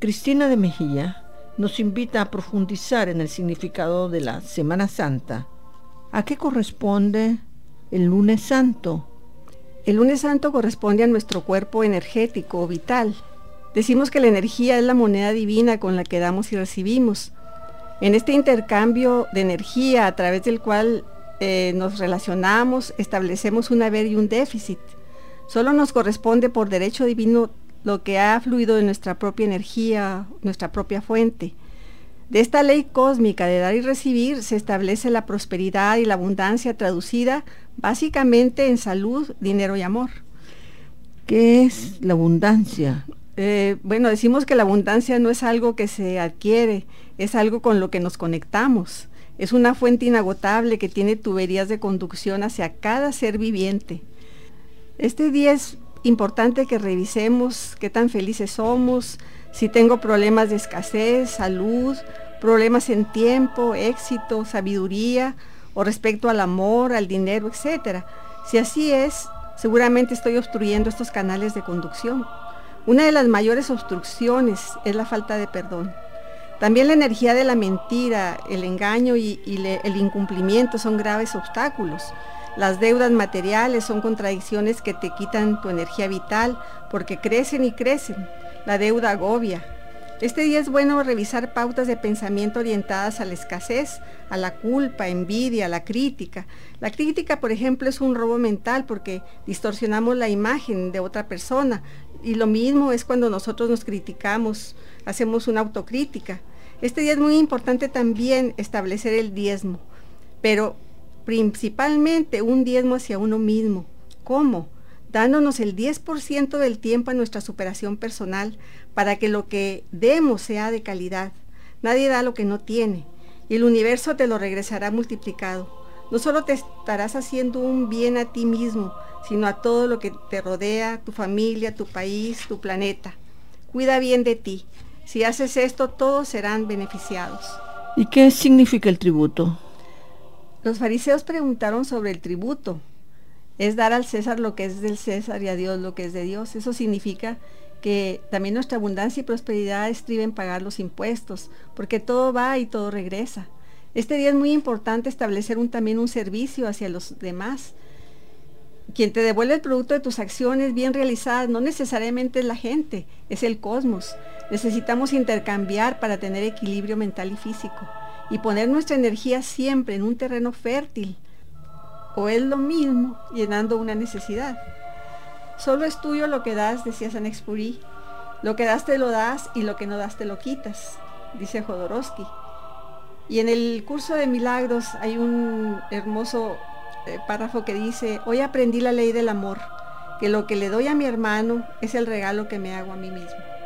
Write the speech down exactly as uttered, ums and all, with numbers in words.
Cristina de Mejía nos invita a profundizar en el significado de la Semana Santa. ¿A qué corresponde el lunes santo? El lunes santo corresponde a nuestro cuerpo energético, vital. Decimos que la energía es la moneda divina con la que damos y recibimos. En este intercambio de energía a través del cual eh, nos relacionamos, establecemos un haber y un déficit. Solo nos corresponde por derecho divino lo que ha fluido de nuestra propia energía, nuestra propia fuente. De esta ley cósmica de dar y recibir se establece la prosperidad y la abundancia, traducida básicamente en salud, dinero y amor. ¿Qué es la abundancia? Eh, bueno, decimos que la abundancia no es algo que se adquiere, es algo con lo que nos conectamos. Es una fuente inagotable que tiene tuberías de conducción hacia cada ser viviente. Este día es importante que revisemos qué tan felices somos, si tengo problemas de escasez, salud, problemas en tiempo, éxito, sabiduría, o respecto al amor, al dinero, etcétera. Si así es, seguramente estoy obstruyendo estos canales de conducción. Una de las mayores obstrucciones es la falta de perdón. También la energía de la mentira, el engaño y, y le, el incumplimiento son graves obstáculos. Las deudas materiales son contradicciones que te quitan tu energía vital porque crecen y crecen. La deuda agobia. Este día es bueno revisar pautas de pensamiento orientadas a la escasez, a la culpa, envidia, a la crítica. La crítica, por ejemplo, es un robo mental porque distorsionamos la imagen de otra persona. Y lo mismo es cuando nosotros nos criticamos, hacemos una autocrítica. Este día es muy importante también establecer el diezmo, pero principalmente un diezmo hacia uno mismo. ¿Cómo? Dándonos el diez por ciento del tiempo a nuestra superación personal para que lo que demos sea de calidad. Nadie da lo que no tiene y el universo te lo regresará multiplicado. No solo te estarás haciendo un bien a ti mismo, sino a todo lo que te rodea, tu familia, tu país, tu planeta. Cuida bien de ti. Si haces esto, todos serán beneficiados. ¿Y qué significa el tributo? Los fariseos preguntaron sobre el tributo. Es dar al César lo que es del César y a Dios lo que es de Dios. Eso significa que también nuestra abundancia y prosperidad estriba en pagar los impuestos, porque todo va y todo regresa. Este día es muy importante establecer un, también un servicio hacia los demás. Quien te devuelve el producto de tus acciones bien realizadas no necesariamente es la gente, es el cosmos. Necesitamos intercambiar para tener equilibrio mental y físico y poner nuestra energía siempre en un terreno fértil. O es lo mismo llenando una necesidad. Solo es tuyo lo que das, decía San Exupéry. Lo que das te lo das y lo que no das te lo quitas, dice Jodorowsky. Y en el curso de milagros hay un hermoso eh, párrafo que dice: hoy aprendí la ley del amor, que lo que le doy a mi hermano es el regalo que me hago a mí mismo.